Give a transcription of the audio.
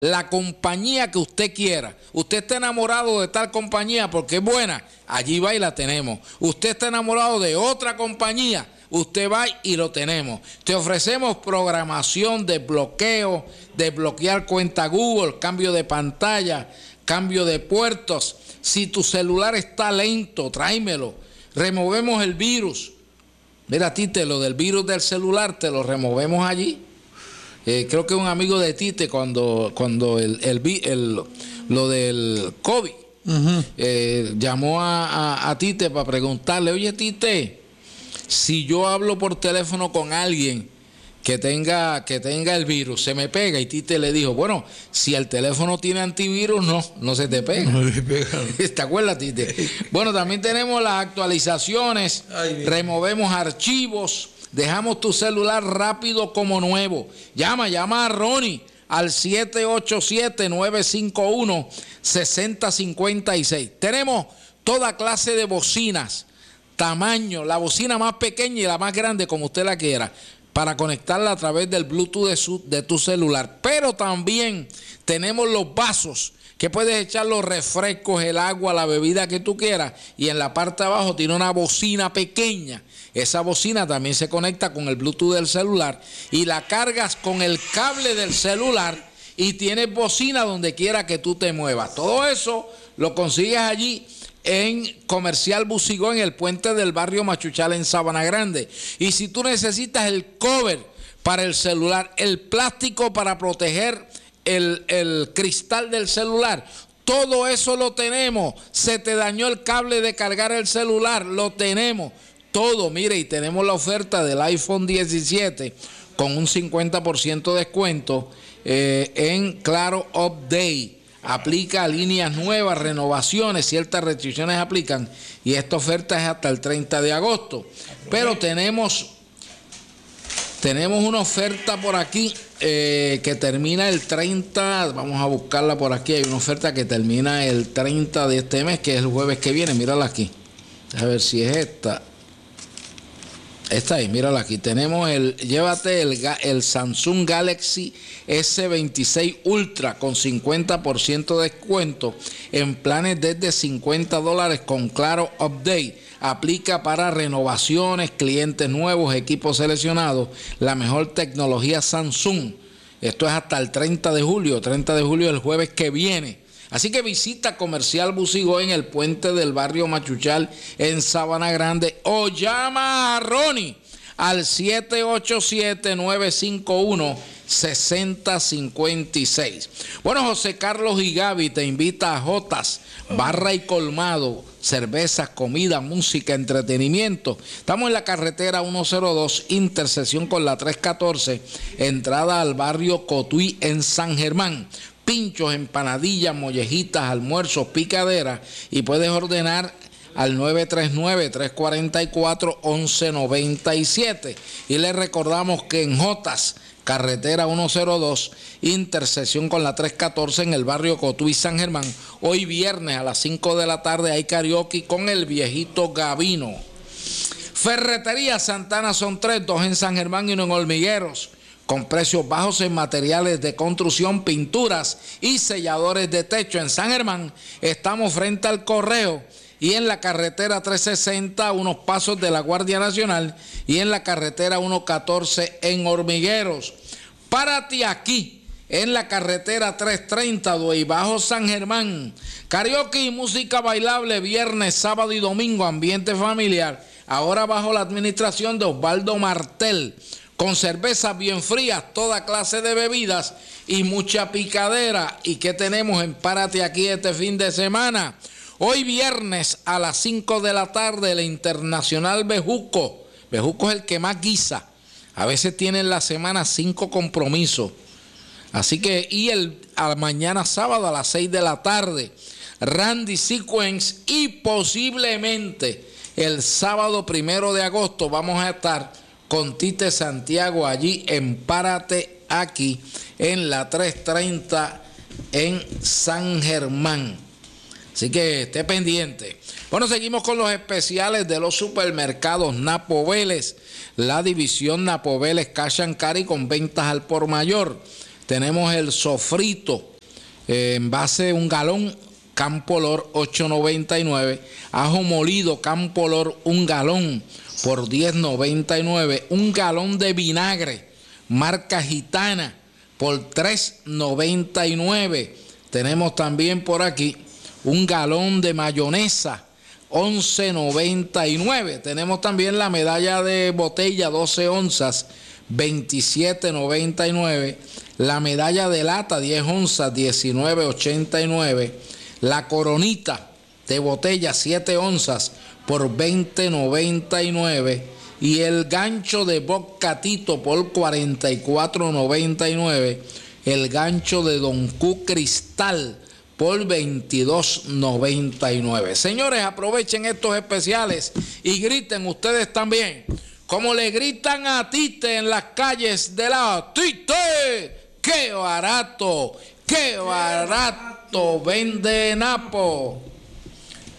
la compañía que usted quiera. Usted está enamorado de tal compañía porque es buena, allí va y la tenemos. Usted está enamorado de otra compañía, usted va y lo tenemos. Te ofrecemos programación de bloqueo, de bloquear cuenta Google, cambio de pantalla, cambio de puertos. Si tu celular está lento, tráemelo. Removemos el virus. Mira, Tite, lo del virus del celular te lo removemos allí. Creo que un amigo de Tite cuando lo del COVID llamó a Tite para preguntarle, oye Tite, si yo hablo por teléfono con alguien que tenga el virus, se me pega, y Tite le dijo, bueno, si el teléfono tiene antivirus, no se te pega. No se pega. ¿Te acuerdas, Tite? Bueno, también tenemos las actualizaciones, removemos archivos. Dejamos tu celular rápido como nuevo. Llama a Ronnie al 787-951-6056. Tenemos toda clase de bocinas, tamaño, la bocina más pequeña y la más grande como usted la quiera, para conectarla a través del Bluetooth de tu celular. Pero también tenemos los vasos que puedes echar los refrescos, el agua, la bebida que tú quieras, y en la parte de abajo tiene una bocina pequeña. Esa bocina también se conecta con el Bluetooth del celular y la cargas con el cable del celular y tienes bocina donde quiera que tú te muevas. Todo eso lo consigues allí en Comercial Busigó, en el puente del barrio Machuchal en Sabana Grande. Y si tú necesitas el cover para el celular, el plástico para proteger el cristal del celular, todo eso lo tenemos. Se te dañó el cable de cargar el celular, lo tenemos. Todo, mire, y tenemos la oferta del iPhone 17 con un 50% de descuento en Claro Update. Aplica a líneas nuevas, renovaciones, ciertas restricciones aplican, y esta oferta es hasta el 30 de agosto. Pero tenemos una oferta por aquí que termina el 30, vamos a buscarla por aquí, hay una oferta que termina el 30 de este mes, que es el jueves que viene, mírala aquí. A ver si es esta. Esta ahí, mírala aquí. Tenemos llévate el Samsung Galaxy S26 Ultra con 50% de descuento en planes desde $50 con Claro Update. Aplica para renovaciones, clientes nuevos, equipos seleccionados, la mejor tecnología Samsung. Esto es hasta el 30 de julio. 30 de julio el jueves que viene. Así que visita Comercial Busigó en el puente del barrio Machuchal en Sabana Grande o llama a Ronnie al 787-951-6056. Bueno, José Carlos y Gaby te invita a Jotas, Barra y Colmado, cervezas, comida, música, entretenimiento. Estamos en la carretera 102, intersección con la 314, entrada al barrio Cotuí en San Germán. Pinchos, empanadillas, mollejitas, almuerzos, picaderas, y puedes ordenar al 939-344-1197. Y les recordamos que en Jotas, carretera 102, intersección con la 314 en el barrio Cotuí, San Germán, hoy viernes a las 5 de la tarde hay karaoke con el viejito Gavino. Ferretería Santana son 3, 2 en San Germán y 1 en Hormigueros, con precios bajos en materiales de construcción, pinturas y selladores de techo. En San Germán estamos frente al Correo y en la carretera 360, unos pasos de la Guardia Nacional, y en la carretera 114 en Hormigueros. Párate aquí, en la carretera 330, Duey Bajo, San Germán. Karaoke y música bailable viernes, sábado y domingo, ambiente familiar. Ahora bajo la administración de Osvaldo Martel, con cervezas bien frías, toda clase de bebidas y mucha picadera. ¿Y qué tenemos en Párate Aquí este fin de semana? Hoy viernes a las 5 de la tarde, el Internacional Bejuco. Bejuco es el que más guisa. A veces tiene en la semana 5 compromisos. Así que, mañana sábado a las 6 de la tarde, Randy Sequence, y posiblemente el sábado 1 de agosto vamos a estar con Tite Santiago allí en Párate Aquí en la 330 en San Germán. Así que esté pendiente. Bueno, seguimos con los especiales de los supermercados Napo Vélez. La división Napo Vélez Cash and Carry con ventas al por mayor. Tenemos el sofrito envase un galón, Campo Olor 8.99. Ajo molido Campo Olor un galón por 10.99. Un galón de vinagre marca Gitana por 3.99. Tenemos también por aquí un galón de mayonesa 11.99. Tenemos también la medalla de botella 12 onzas 27.99. La medalla de lata 10 onzas 19.89. La coronita de botella 7 onzas por 20.99. Y el gancho de Bocatito por 44.99. El gancho de Don Q Cristal por 22.99. Señores, aprovechen estos especiales y griten ustedes también, como le gritan a Tite en las calles de la Tite. ¡Qué barato! ¡Qué barato vende Napo!